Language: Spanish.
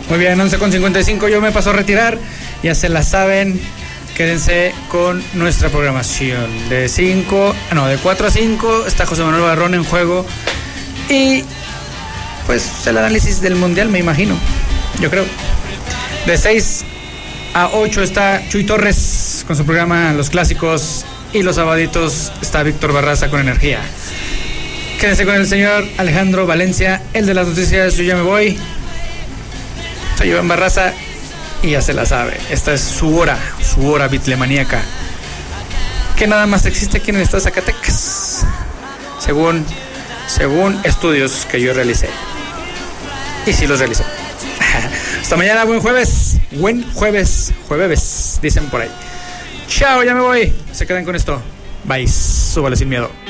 Muy bien, 11:55, yo me paso a retirar. Ya se la saben, quédense con nuestra programación. De 4 a 5 está José Manuel Barrón en juego. Y pues el análisis del Mundial, me imagino, yo creo. De 6 a 8 está Chuy Torres con su programa Los Clásicos. Y los sabaditos está Víctor Barraza con Energía. Quédense con el señor Alejandro Valencia, el de las noticias. Yo ya me voy. Soy Iván Barraza y ya se la sabe. Esta es su hora bitlemaníaca, que nada más existe aquí en el estado de Zacatecas, según estudios que yo realicé. Y sí los realicé. Hasta mañana, buen jueves, jueves, dicen por ahí. Chao, ya me voy. Se quedan con esto. Bye, súbale sin miedo.